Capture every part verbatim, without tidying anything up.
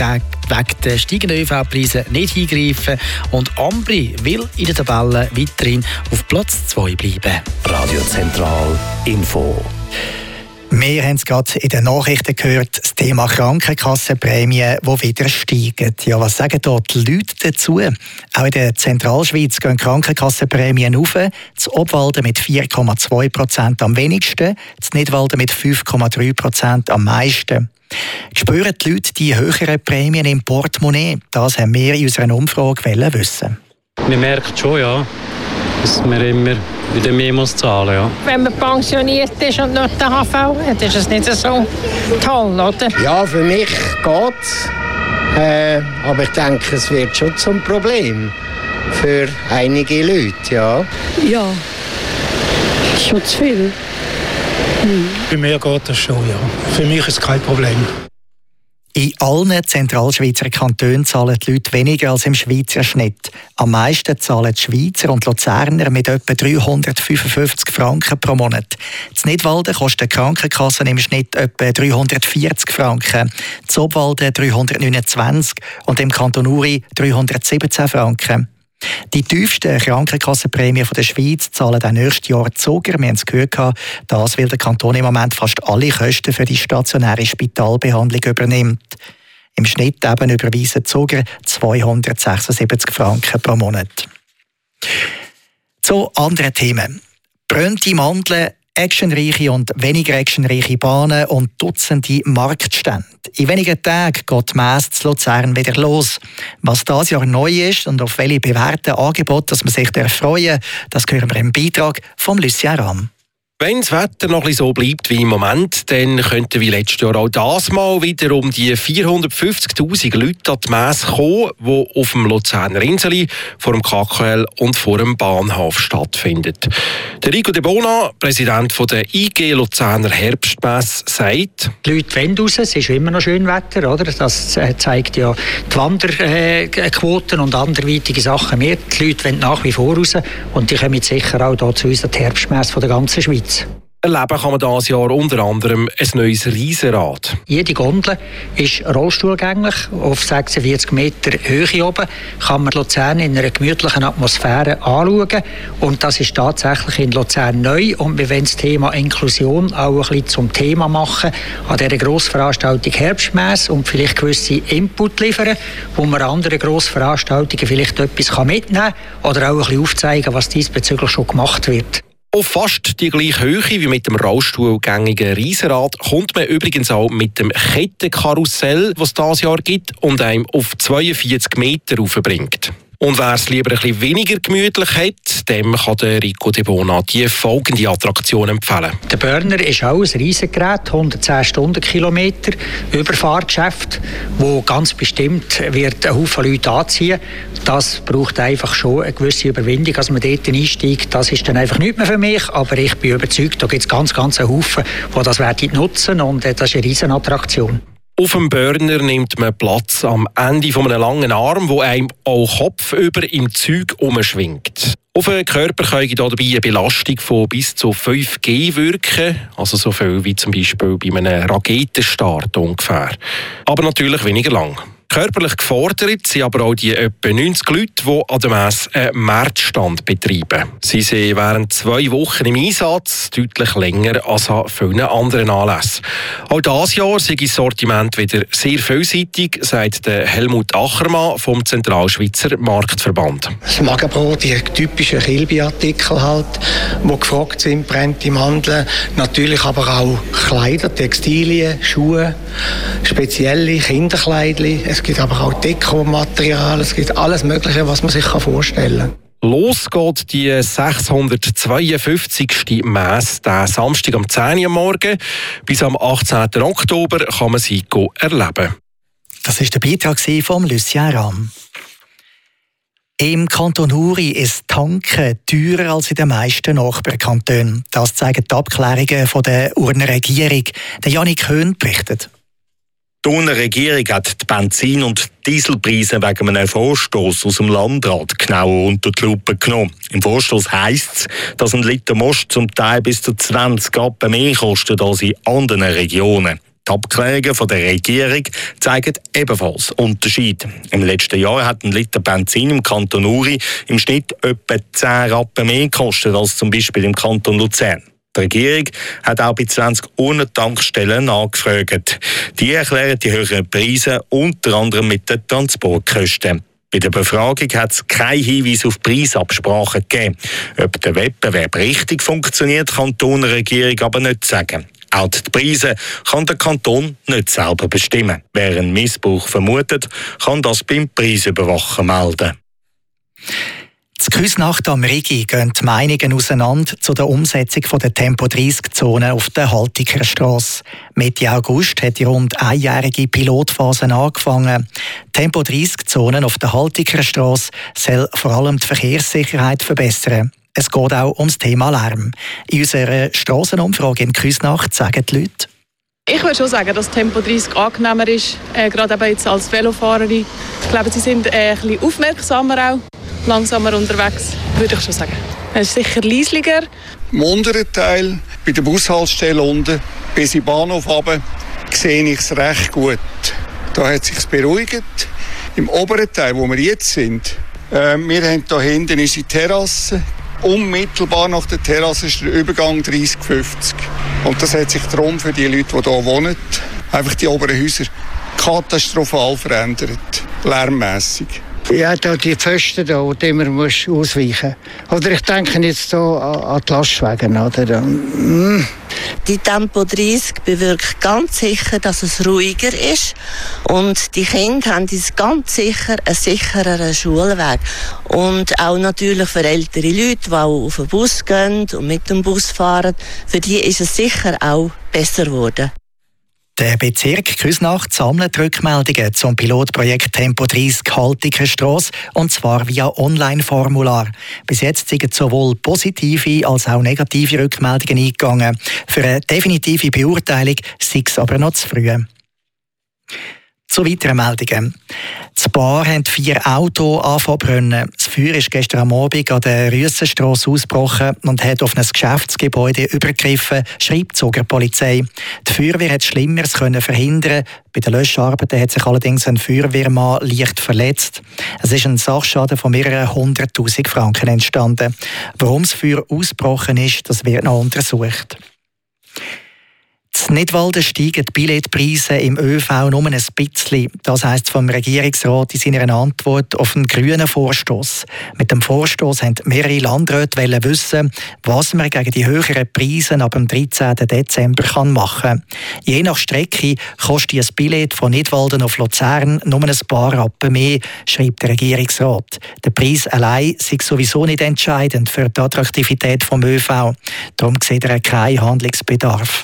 wegen der steigenden Ö V-Preise nicht eingreifen und Ambri will in der Tabelle weiterhin auf Platz zwei bleiben. Radio Zentral Info. Wir haben es gerade in den Nachrichten gehört, das Thema Krankenkassenprämien, die wieder steigen. Ja, was sagen dort die Leute dazu? Auch in der Zentralschweiz gehen Krankenkassenprämien rauf. Das Obwalden mit vier Komma zwei Prozent am wenigsten, das Nidwalden mit fünf Komma drei Prozent am meisten. Spüren die Leute die höheren Prämien im Portemonnaie? Das haben wir in unserer Umfrage wissen. Man merkt schon, ja, dass man immer wieder mehr muss zahlen, ja. Wenn man pensioniert ist und noch den H V hat, ist es nicht so toll, oder? Ja, für mich geht's. Äh, aber ich denke, es wird schon zum Problem für einige Leute, ja. Ja, schon zu viel. Hm. Bei mir geht das schon, ja. Für mich ist es kein Problem. In allen Zentralschweizer Kantonen zahlen die Leute weniger als im Schweizer Schnitt. Am meisten zahlen die Schweizer und Luzerner mit etwa dreihundertfünfundfünfzig Franken pro Monat. Das Nidwalden kostet die Krankenkassen im Schnitt etwa dreihundertvierzig Franken, das Obwalden dreihundertneunundzwanzig und im Kanton Uri dreihundertsiebzehn Franken. Die tiefsten Krankenkassenprämien der Schweiz zahlen auch nächstes Jahr die Zuger. Wir haben es gehört, das, weil der Kanton im Moment fast alle Kosten für die stationäre Spitalbehandlung übernimmt. Im Schnitt eben überweisen die Zuger zweihundertsechsundsiebzig Franken pro Monat. Zu anderen Themen. Brennende Mandeln, actionreiche und weniger actionreiche Bahnen und Dutzende Marktstände. In wenigen Tagen geht die Messe zu Luzern wieder los. Was dieses Jahr neu ist und auf welche bewährten Angebote dass man sich freuen darf, das hören wir im Beitrag von Lucien Ramm. Wenn das Wetter noch ein so bleibt wie im Moment, dann könnten wie letztes Jahr auch das Mal wieder um die vierhundertfünfzigtausend Leute an die Messe kommen, die auf dem Luzerner Inseli, vor dem K K L und vor dem Bahnhof stattfindet. Der Rico De Bona, Präsident der I G Luzerner Herbstmesse, sagt: Die Leute wollen raus, es ist immer noch schön Wetter, oder? Das zeigt ja die Wanderquoten und anderweitige Sachen mehr. Die Leute wollen nach wie vor raus und die kommen sicher auch hier zu uns an die Herbstmesse von der ganzen Schweiz. Erleben kann man dieses Jahr unter anderem ein neues Riesenrad. Jede Gondel ist rollstuhlgängig. Auf sechsundvierzig Meter Höhe oben kann man Luzern in einer gemütlichen Atmosphäre anschauen. Und das ist tatsächlich in Luzern neu. Und wir wollen das Thema Inklusion auch ein bisschen zum Thema machen an dieser Grossveranstaltung Herbstmesse und vielleicht gewisse Input liefern, wo man anderen Grossveranstaltungen vielleicht etwas mitnehmen kann oder auch ein bisschen aufzeigen, was diesbezüglich schon gemacht wird. Auf fast die gleiche Höhe wie mit dem rollstuhlgängigen Riesenrad kommt man übrigens auch mit dem Kettenkarussell, das es dieses Jahr gibt und einem auf zweiundvierzig Meter raufbringt. Und wer es lieber ein bisschen weniger gemütlich hat, dem kann der Rico De Bona die folgende Attraktion empfehlen. Der Burner ist auch ein Riesengerät, hundertzehn Stundenkilometer, Überfahrgeschäft, wo ganz bestimmt wird einen Haufen Leute anziehen. Das braucht einfach schon eine gewisse Überwindung, als man dort einsteigt. Das ist dann einfach nicht mehr für mich, aber ich bin überzeugt, da gibt es ganz, ganz einen Haufen, die das werden nutzen und das ist eine Riesen-Attraktion. Auf dem Burner nimmt man Platz am Ende von einem langen Arm, wo einem auch kopfüber im Zeug umschwingt. Auf den Körper kann dabei eine Belastung von bis zu fünf G wirken, also so viel wie zum Beispiel bei einem Raketenstart ungefähr. Aber natürlich weniger lang. Körperlich gefordert sind aber auch die etwa neunzig Leute, die an der Messe einen Märzstand betreiben. Sie sind während zwei Wochen im Einsatz, deutlich länger als an vielen anderen Anlässen. Auch dieses Jahr sei das Sortiment wieder sehr vielseitig, sagt der Helmut Achermann vom Zentralschweizer Marktverband. Das Magenbrot, die typischen Kilby-Artikel halt, die gefragt sind, brennende Mandeln, natürlich aber auch Kleider, Textilien, Schuhe, spezielle Kinderkleidchen. Es gibt aber auch Dekomaterial, es gibt alles Mögliche, was man sich vorstellen kann. Los geht die sechshundertzweiundfünfzigste Messe diesen Samstag am zehn Uhr am Morgen. Bis am achtzehnten Oktober kann man sie erleben. Das war der Beitrag von Lucien Ramm. Im Kanton Uri ist Tanken teurer als in den meisten Nachbarkantonen. Das zeigen die Abklärungen von der Urner Regierung. Der Janik Höhn berichtet. Die Urner Regierung hat die Benzin- und Dieselpreise wegen einem Vorstoss aus dem Landrat genauer unter die Lupe genommen. Im Vorstoss heisst es, dass ein Liter Most zum Teil bis zu zwanzig Rappen mehr kostet als in anderen Regionen. Die Abklärungen von der Regierung zeigen ebenfalls Unterschiede. Im letzten Jahr hat ein Liter Benzin im Kanton Uri im Schnitt etwa zehn Rappen mehr gekostet als zum Beispiel im Kanton Luzern. Die Regierung hat auch bei zwanzig Urnentankstellen nachgefragt. Die erklären die höheren Preise unter anderem mit den Transportkosten. Bei der Befragung hat es keinen Hinweis auf Preisabsprachen gegeben. Ob der Wettbewerb richtig funktioniert, kann die Regierung aber nicht sagen. Auch die Preise kann der Kanton nicht selber bestimmen. Wer einen Missbrauch vermutet, kann das beim Preisüberwacher melden. Zu Küsnacht am Rigi gehen die Meinungen auseinander zu der Umsetzung der Tempo dreißig Zone auf der Haltiker Strasse. Mitte August hat die rund einjährige Pilotphase angefangen. Tempo dreißig Zonen auf der Haltiker Strasse soll vor allem die Verkehrssicherheit verbessern. Es geht auch ums Thema Lärm. In unserer Strassenumfrage in Küsnacht sagen die Leute: Ich würde schon sagen, dass Tempo dreißig angenehmer ist, äh, gerade eben jetzt als Velofahrerin. Ich glaube, sie sind äh, ein bisschen aufmerksamer auch, langsamer unterwegs, würde ich schon sagen. Es ist sicher leislicher. Im unteren Teil, bei der Bushaltestelle unten, bis in den Bahnhof runter, sehe ich es recht gut. Da hat es sich beruhigt. Im oberen Teil, wo wir jetzt sind, äh, wir haben hier hinten unsere Terrasse. Unmittelbar nach der Terrasse ist der Übergang dreißig fünfzig. Und das hat sich darum für die Leute, die hier wohnen, einfach die oberen Häuser katastrophal verändert, lärmmässig. Ja, da die Pfosten da, die man muss ausweichen muss. Oder ich denke jetzt hier an die Lastwagen. Oder? Mm. Die Tempo dreißig bewirkt ganz sicher, dass es ruhiger ist. Und die Kinder haben ganz sicher einen sichereren Schulweg. Und auch natürlich für ältere Leute, die auch auf den Bus gehen und mit dem Bus fahren, für die ist es sicher auch besser geworden. Der Bezirk Küsnacht sammelt Rückmeldungen zum Pilotprojekt Tempo dreißig Haltiker Strasse, und zwar via Online-Formular. Bis jetzt sind sowohl positive als auch negative Rückmeldungen eingegangen. Für eine definitive Beurteilung sei es aber noch zu früh. Zu weiteren Meldungen. Das Paar haben vier Autos angefangen zu brennen. Das Feuer ist gestern am Abend an der Rüessenstrasse ausgebrochen und hat auf ein Geschäftsgebäude übergriffen, schreibt die Zuger Polizei. Die Feuerwehr hat Schlimmeres können verhindern. Bei den Löscharbeiten hat sich allerdings ein Feuerwehrmann leicht verletzt. Es ist ein Sachschaden von mehreren hunderttausend Franken entstanden. Warum das Feuer ausgebrochen ist, das wird noch untersucht. In Nidwalden steigen die Billetpreise im ÖV nur ein bisschen. Das heisst vom Regierungsrat in seiner Antwort auf einen grünen Vorstoß. Mit dem Vorstoß wollten mehrere Landräte wissen, was man gegen die höheren Preise ab dem dreizehnten Dezember machen kann. Je nach Strecke kostet ein Billett von Nidwalden auf Luzern nur ein paar Rappen mehr, schreibt der Regierungsrat. Der Preis allein sei sowieso nicht entscheidend für die Attraktivität des ÖV. Darum sieht er keinen Handlungsbedarf.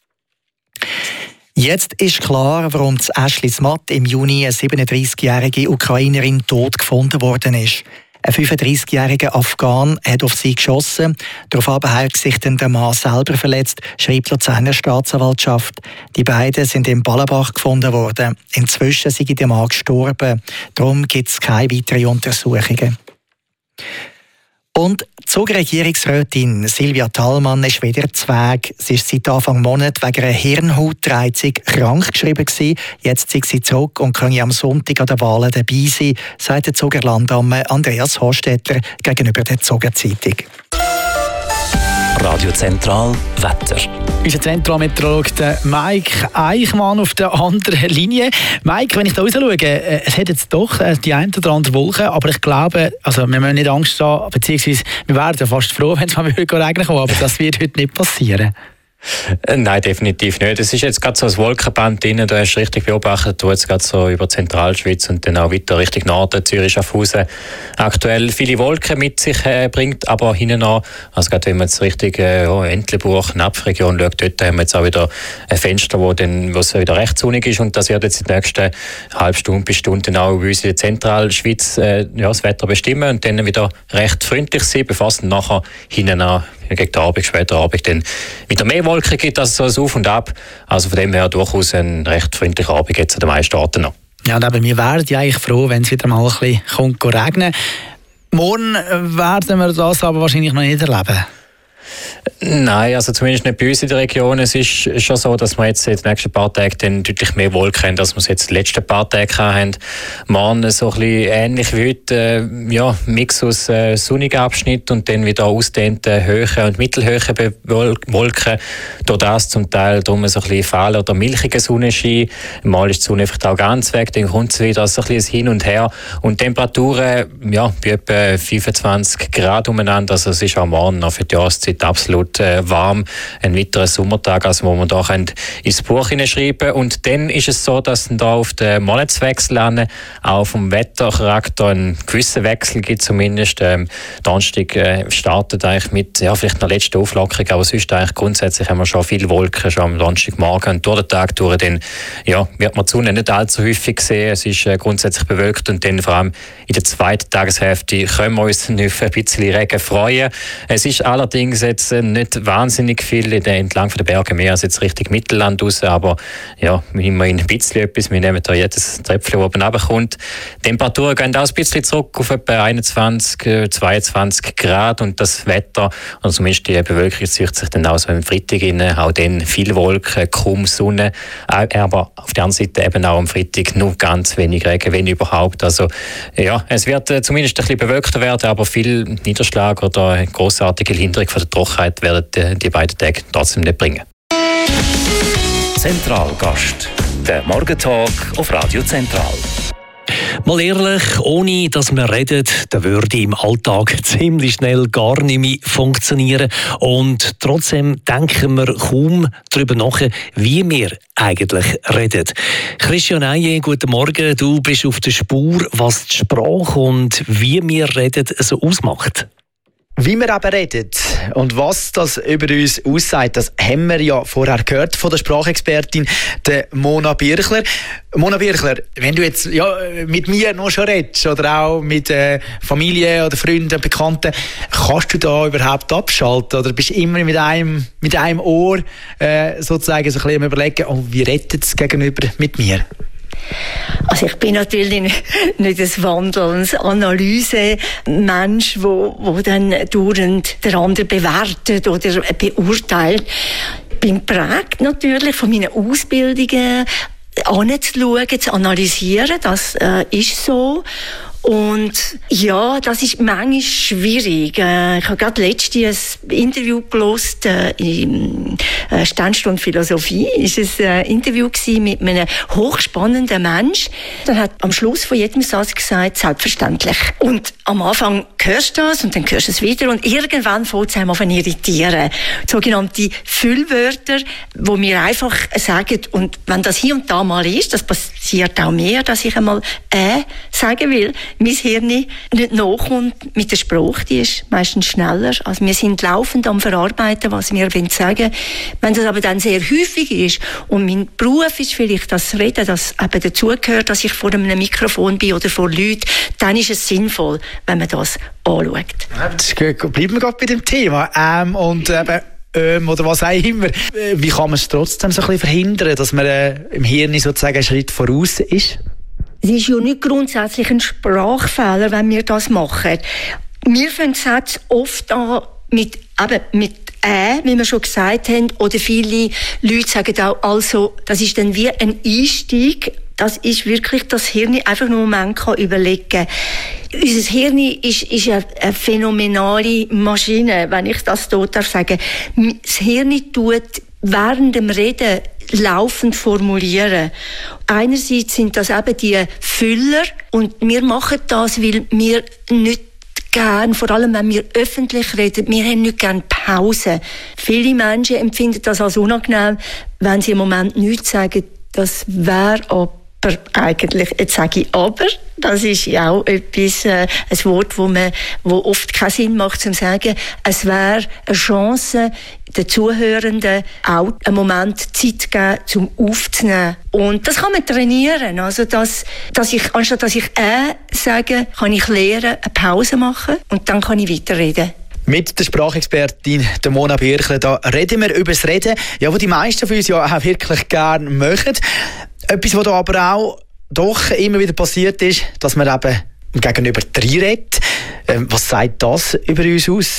Jetzt ist klar, warum das Ashley Smat im Juni eine siebenunddreißigjährige Ukrainerin tot gefunden worden ist. Ein fünfunddreißigjähriger Afghan hat auf sie geschossen. Daraufhin hat sich dann der Mann selber verletzt, schreibt die Luzerner Staatsanwaltschaft. Die beiden sind im Ballenbach gefunden worden. Inzwischen sei der Mann gestorben. Darum gibt es keine weiteren Untersuchungen. Und die Zugregierungsrätin Silvia Thalmann ist wieder zu Weg. Sie ist seit Anfang Monat wegen einer Hirnhautreizung krankgeschrieben gewesen. Jetzt ist sie zurück und kann am Sonntag an den Wahlen dabei sein, sagt der Zuger Landamme Andreas Hostetler gegenüber der Zuger Zeitung. Radio Zentral Wetter. Unser Zentralmeteorologe Mike Eichmann auf der anderen Linie. Mike, wenn ich da raus schaue, es hat jetzt doch die eine oder andere Wolke, aber ich glaube, also wir müssen nicht Angst haben, beziehungsweise wir wären ja fast froh, wenn es mal wieder regnen kann, aber das wird heute nicht passieren. Nein, definitiv nicht. Es ist jetzt gerade so ein Wolkenband drin, du hast richtig beobachtet, wo jetzt gerade so über Zentralschweiz und dann auch weiter Richtung Norden, Zürich, Schaffhausen aktuell viele Wolken mit sich äh, bringt, aber hinten an, also gerade wenn man jetzt Richtung äh, ja, Entlebuch, Napfregion schaut, dort haben wir jetzt auch wieder ein Fenster, wo dann, wo es wieder recht sonnig ist, und das wird jetzt in der nächsten halben Stunde bis Stunde dann auch bei uns in der Zentralschweiz äh, ja, das Wetter bestimmen und dann wieder recht freundlich sein, bevor es dann nachher hinten an gegen den Abend, später Abend, dann wieder mehr Wolken gibt, also so ein Auf und Ab. Also von dem her durchaus ein recht freundlicher Abend jetzt an den meisten Orten noch. Ja, und eben, wir wären ja eigentlich froh, wenn es wieder mal ein bisschen kommt, regnen. Morgen werden wir das aber wahrscheinlich noch nicht erleben. Nein, also zumindest nicht bei uns in der Region. Es ist schon so, dass wir jetzt in den nächsten paar Tagen dann deutlich mehr Wolken haben, als wir es jetzt die letzten paar Tage hatten. Morgen so ein bisschen ähnlich wie heute, äh, ja, Mix aus äh, sonnigen Abschnitt und dann wieder ausdehnte Höhe und mittelhöhe Wolken. Durch das zum Teil drum so ein bisschen fahl oder milchiger Sonnenschein. Mal ist die Sonne vielleicht auch ganz weg, dann kommt es wieder so ein bisschen Hin und Her. Und Temperaturen, ja, bei etwa fünfundzwanzig Grad umeinander. Also es ist auch morgen noch für die Jahreszeit absolut äh, warm. Ein weiterer Sommertag, also wo man da ins Buch hineinschreiben. Und dann ist es so, dass da auf den Monatswechsel an, auch vom Wettercharakter einen gewissen Wechsel gibt zumindest. Ähm, Donnerstag äh, startet eigentlich mit, ja, vielleicht eine letzte Auflockerung, aber sonst eigentlich grundsätzlich haben wir schon viele Wolken schon am Donnerstagmorgen. Und durch den Tag durch, dann, ja, wird man die Sonne nicht allzu häufig sehen. Es ist äh, grundsätzlich bewölkt und dann vor allem in der zweiten Tageshälfte können wir uns dann auf ein bisschen Regen freuen. Es ist allerdings jetzt äh, nicht wahnsinnig viel in der, entlang der Berge, mehr als jetzt Richtung Mittelland raus, aber ja, immerhin ein bisschen etwas. Wir nehmen da jedes Tröpfchen, das oben runterkommt. Die Temperaturen gehen auch ein bisschen zurück auf etwa einundzwanzig, zweiundzwanzig Grad und das Wetter, also zumindest die Bewölkung zieht sich dann auch so am Freitag rein, auch dann viele Wolken, kaum Sonne, aber auf der anderen Seite eben auch am Freitag nur ganz wenig Regen, wenn überhaupt. Also ja, es wird äh, zumindest ein bisschen bewölkter werden, aber viel Niederschlag oder eine grossartige Linderung von der Trockenheit werden äh, die beiden Tage trotzdem nicht bringen. Zentralgast, der Morgentalk auf Radio Zentral. Mal ehrlich, ohne dass wir reden, dann würde im Alltag ziemlich schnell gar nicht mehr funktionieren. Und trotzdem denken wir kaum darüber nach, wie wir eigentlich reden. Christian Eije, guten Morgen. Du bist auf der Spur, was die Sprache und wie wir reden so ausmacht. Wie wir eben reden und was das über uns aussagt, das haben wir ja vorher gehört von der Sprachexpertin der Mona Birchler. Mona Birchler, wenn du jetzt ja, mit mir noch schon redest oder auch mit äh, Familie oder Freunden, Bekannten, kannst du da überhaupt abschalten oder bist du immer mit einem, mit einem Ohr äh, sozusagen so ein bisschen am Überlegen, oh, wie redet es gegenüber mit mir? Also ich bin natürlich nicht ein wandelndes Analyse-Mensch, wo, wo dann dauernd der andere bewertet oder beurteilt. Ich bin geprägt natürlich von meinen Ausbildungen, anzuschauen, zu analysieren, das äh, ist so. Und ja, das ist manchmal schwierig. Äh, ich habe gerade letztens ein Interview gehört, äh, im äh, Sternstunde Philosophie. Es war ein äh, Interview gewesen mit einem hochspannenden Mensch. Der hat am Schluss von jedem Satz gesagt, selbstverständlich. Und am Anfang hörst du das und dann hörst du es wieder und irgendwann fängt es einem an zu irritieren. Sogenannte Füllwörter, wo wir einfach sagen, und wenn das hier und da mal ist, das passiert auch mehr, dass ich einmal «äh» sagen will, mein Hirn nicht nachkommt mit der Sprache, die ist meistens schneller. Also wir sind laufend am Verarbeiten, was wir sagen wollen. Wenn das aber dann sehr häufig ist und mein Beruf ist vielleicht das Reden, das eben dazugehört, dass ich vor einem Mikrofon bin oder vor Leuten, dann ist es sinnvoll, wenn man das anschaut. Jetzt bleiben wir gerade bei dem Thema. Ähm, und eben Ähm, oder was auch immer. Wie kann man es trotzdem so ein bisschen verhindern, dass man äh, im Hirn sozusagen einen Schritt voraus ist? Es ist ja nicht grundsätzlich ein Sprachfehler, wenn wir das machen. Wir fangen Sätze oft an mit, eben, mit «äh», wie wir schon gesagt haben, oder viele Leute sagen auch, also, das ist dann wie ein Einstieg. Das ist wirklich, das Hirn einfach nur einen Moment kann überlegen. Unser Hirn ist, ist eine, eine phänomenale Maschine, wenn ich das dort darf sagen. Das Hirn tut während dem Reden laufend formulieren. Einerseits sind das eben die Füller und wir machen das, weil wir nicht gern, vor allem wenn wir öffentlich reden, wir haben nicht gern Pause. Viele Menschen empfinden das als unangenehm, wenn sie im Moment nichts sagen. Das wäre aber eigentlich, jetzt sage ich aber, das ist ja auch etwas, äh, ein Wort, wo man, wo oft keinen Sinn macht, zu sagen, es wäre eine Chance, den Zuhörenden auch einen Moment Zeit geben, zum aufzunehmen. Und das kann man trainieren. Also, dass, dass ich, anstatt dass ich «äh» sage, kann ich lernen, eine Pause machen und dann kann ich weiterreden. Mit der Sprachexpertin der Mona Birchler, da reden wir über das Reden, ja, was die meisten von uns ja auch wirklich gerne machen. Etwas, was da aber auch doch immer wieder passiert ist, dass man eben gegenüber reinredet. Ähm, was sagt das über uns aus?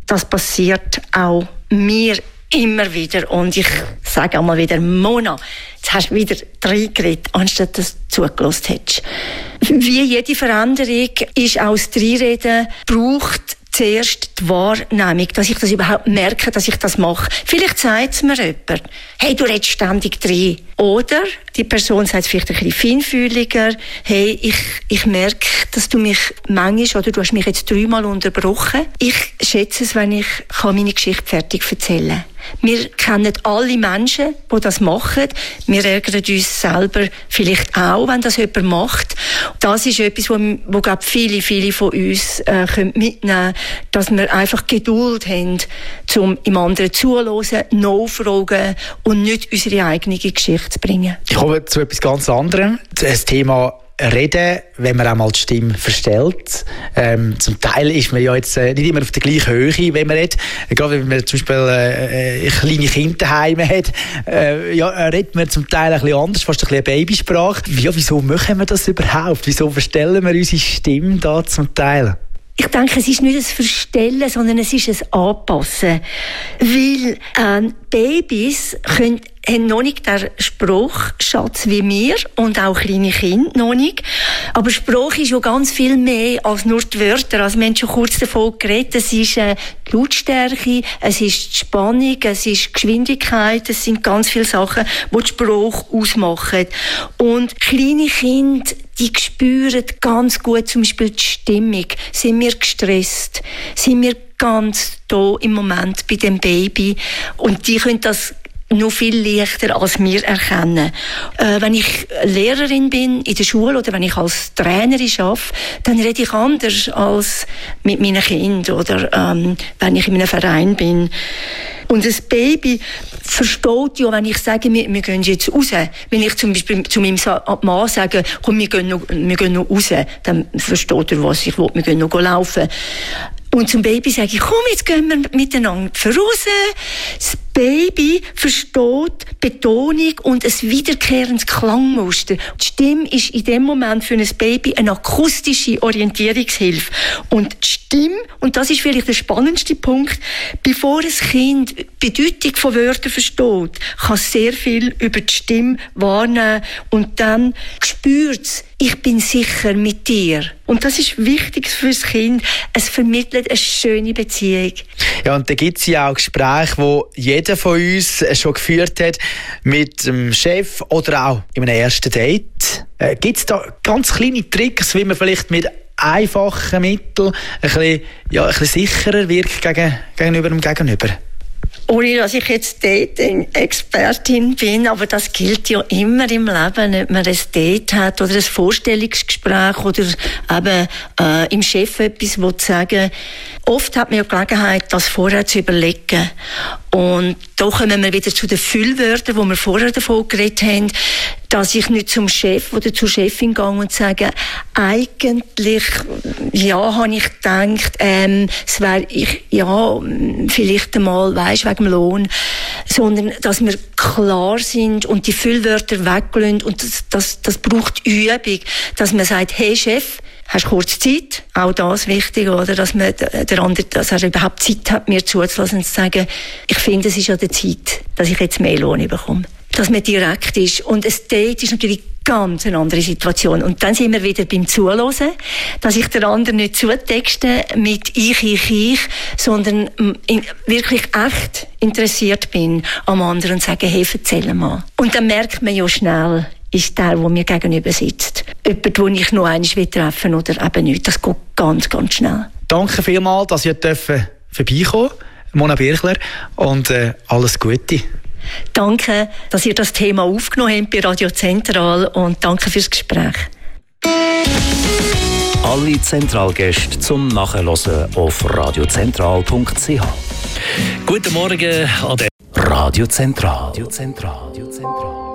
Das passiert auch mir immer wieder. Und ich sage einmal wieder, Mona, jetzt hast du wieder reingeredet, anstatt dass du zugelassen hättest. Wie jede Veränderung ist auch das Reinreden, braucht zuerst die Wahrnehmung, dass ich das überhaupt merke, dass ich das mache. Vielleicht sagt es mir jemand, hey, du redest ständig rein. Oder die Person sagt es vielleicht ein bisschen feinfühliger, hey, ich, ich merke, dass du mich manchmal, oder du hast mich jetzt dreimal unterbrochen. Ich schätze es, wenn ich kann meine Geschichte fertig erzählen kann. Wir kennen alle Menschen, die das machen. Wir ärgern uns selber vielleicht auch, wenn das jemand macht. Das ist etwas, wo, wo glaube viele, viele von uns äh, mitnehmen können, dass wir einfach Geduld haben, um im anderen zuzuhören, nachfragen und nicht unsere eigene Geschichte zu bringen. Ich komme zu etwas ganz anderem. Das Thema Reden, wenn man einmal die Stimme verstellt. Ähm, zum Teil ist man ja jetzt äh, nicht immer auf der gleichen Höhe, wenn man redet. Gerade wenn man zum Beispiel äh, kleine Kinder daheim hat, äh, ja, redet man zum Teil ein bisschen anders, fast ein bisschen Babysprache. Ja, wieso machen wir das überhaupt? Wieso verstellen wir unsere Stimme da zum Teil? Ich denke, es ist nicht ein Verstellen, sondern es ist ein Anpassen. Weil äh, Babys können haben noch nicht den Sprachschatz wie wir und auch kleine Kinder noch nicht. Aber Sprache ist ja ganz viel mehr als nur die Wörter. Also wir haben schon kurz davon geredet. Es ist äh, die Lautstärke, es ist die Spannung, es ist die Geschwindigkeit. Es sind ganz viele Sachen, die die Sprache ausmachen. Und kleine Kinder, die spüren ganz gut zum Beispiel die Stimmung. Sind wir gestresst? Sind wir ganz da im Moment bei dem Baby? Und die können das noch viel leichter als wir erkennen. Äh, wenn ich Lehrerin bin in der Schule oder wenn ich als Trainerin arbeite, dann rede ich anders als mit meinen Kindern oder ähm, wenn ich in einem Verein bin. Und das Baby versteht ja, wenn ich sage, wir, wir gehen jetzt raus. Wenn ich zum Beispiel zu meinem Mann sage, komm, wir gehen noch, wir gehen noch raus, dann versteht er, was ich will, wir gehen noch laufen. Und zum Baby sage ich, komm, jetzt gehen wir miteinander raus. Das Baby versteht Betonung und ein wiederkehrendes Klangmuster. Die Stimme ist in dem Moment für ein Baby eine akustische Orientierungshilfe. Und die Stimme, und das ist vielleicht der spannendste Punkt, bevor ein Kind die Bedeutung von Wörtern versteht, kann es sehr viel über die Stimme wahrnehmen und dann spürt es, ich bin sicher mit dir. Und das ist wichtig für das Kind. Es vermittelt eine schöne Beziehung. Ja, und da gibt es ja auch Gespräche, wo jeder von uns schon geführt hat mit dem Chef oder auch in einem ersten Date. Äh, gibt es da ganz kleine Tricks, wie man vielleicht mit einfachen Mitteln ein bisschen, ja, ein bisschen sicherer wirkt gegen, gegenüber dem Gegenüber? Ohne dass ich jetzt Dating-Expertin bin, aber das gilt ja immer im Leben, ob man ein Date hat oder ein Vorstellungsgespräch oder eben äh, im Chef etwas will sagen. Oft hat man ja Gelegenheit, das vorher zu überlegen. Und da kommen wir wieder zu den Füllwörtern, die wir vorher davon geredet haben, dass ich nicht zum Chef oder zur Chefin gehe und sage, eigentlich, ja, habe ich gedacht, ähm, es wäre, ich, ja, vielleicht einmal, weisst, wegen dem Lohn, sondern, dass wir klar sind und die Füllwörter weglassen und das, das, das braucht Übung, dass man sagt, hey Chef, hast du kurz Zeit? Auch das wichtig, oder? Dass man der andere, dass er überhaupt Zeit hat, mir zuzulassen und zu sagen, ich finde, es ist an der Zeit, dass ich jetzt mehr Lohn bekomme. Dass man direkt ist. Und ein Date ist natürlich ganz eine andere Situation. Und dann sind wir wieder beim Zuhören, dass ich der andere nicht zutexte mit ich, ich, ich, sondern in, wirklich echt interessiert bin am anderen und sage, hey, erzähl mal. Und dann merkt man ja schnell, ist der, der mir gegenüber sitzt. Jemand, den ich noch einmal treffen will oder eben nicht. Das geht ganz, ganz schnell. Danke vielmals, dass ihr vorbeikommen dürfen, Mona Birchler, und äh, alles Gute. Danke, dass ihr das Thema aufgenommen habt bei Radio Zentral und danke fürs Gespräch. Alle Zentralgäste zum Nachhören auf radiozentral punkt c h. Guten Morgen an den Radio Zentral. Radio Zentral. Radio Zentral.